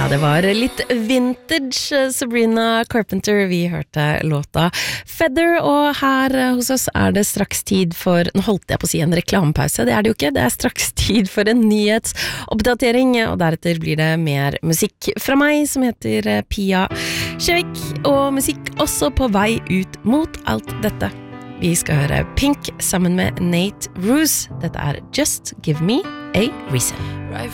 Ja, det var litt vintage Sabrina Carpenter. Vi hørte låta Feather, og her hos oss det straks tid for, nå holdt jeg på å si en reklamepause, det det jo ikke, det straks tid for en nyhetsoppdatering, og deretter blir det mer musikk fra meg, som heter Pia Kjevik, og musikk også på vei ut mot alt dette. Vi skal høre Pink sammen med Nate Roos. Dette Just Give Me a Reason. Right